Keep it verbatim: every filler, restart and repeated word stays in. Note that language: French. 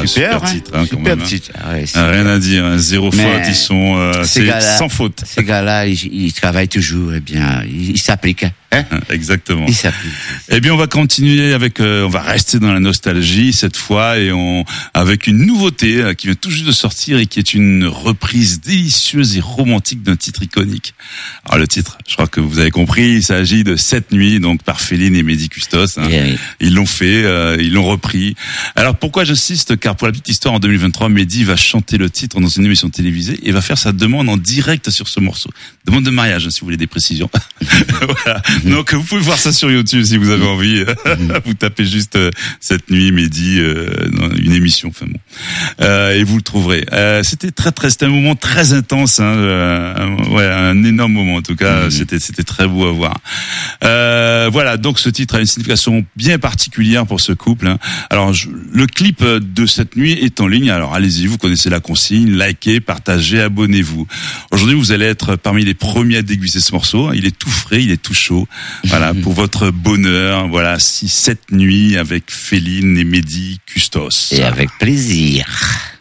super, super hein, titre, hein, super quand même. titre. Ouais, Ah, rien à dire, hein, zéro Mais faute, ils sont euh, c'est sans faute. Ces gars-là, ils, ils travaillent toujours, eh bien, ils, ils s'appliquent. Hein, exactement. ils s'appliquent. Eh bien, on va continuer avec, euh, on va rester dans la nostalgie cette fois, et on avec une nouveauté euh, qui vient tout juste de sortir et qui est une reprise délicieuse et romantique d'un titre iconique. Alors le titre, je crois que vous avez compris, il s'agit de Cette nuit, donc par Féline et Mehdi Custos. Hein. Yeah, oui. Ils l'ont fait, euh, ils l'ont repris. Alors pourquoi j'insiste? Car pour la petite histoire, en deux mille vingt-trois, Mehdi va chanter le titre dans une émission télévisée et va faire sa demande en direct sur ce morceau. Demande de mariage, hein, si vous voulez des précisions. Voilà. Donc vous pouvez voir ça sur YouTube si vous avez envie. Vous tapez juste euh, Cette nuit, Mehdi, euh, dans une émission. Enfin bon, euh, et vous le trouverez. Euh, c'était très très, c'était un moment très intense. Hein, euh, un, ouais, un énorme moment en tout cas. Mmh. C'était c'était très beau à voir. Euh, voilà. Donc ce titre a une signification bien particulière pour ce couple. Hein. Alors je, le clip de Cette nuit est en ligne. Alors allez-y, vous connaissez la consigne. Likez, partagez, abonnez-vous. Aujourd'hui, vous allez être parmi les premiers à déguster ce morceau. Il est tout frais, il est tout chaud. Voilà, pour votre bonheur. Voilà, si Cette nuit avec Féline et Mehdi Custos. Et avec plaisir.